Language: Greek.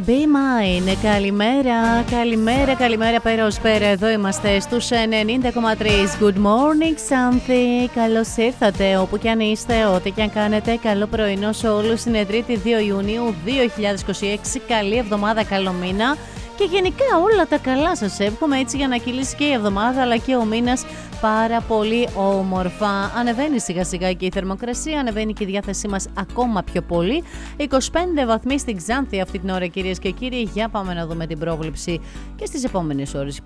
Be Mine. Καλημέρα πέρα ως πέρα. Εδώ είμαστε στους 90,3. Good morning, Xanthi. Καλώς ήρθατε όπου κι αν είστε, ό,τι κι αν κάνετε. Καλό πρωινό σε όλους. Είναι 3η 2 Ιουνίου 2026. Καλή εβδομάδα, καλό μήνα. Και γενικά όλα τα καλά σας εύχομαι, έτσι, για να κυλήσει και η εβδομάδα αλλά και ο μήνας πάρα πολύ όμορφα. Ανεβαίνει σιγά σιγά και η θερμοκρασία, ανεβαίνει και η διάθεσή μας ακόμα πιο πολύ. 25 βαθμοί στην Ξάνθη αυτή την ώρα, κυρίες και κύριοι. Για πάμε να δούμε την πρόβλεψη και στις επόμενες ώρες.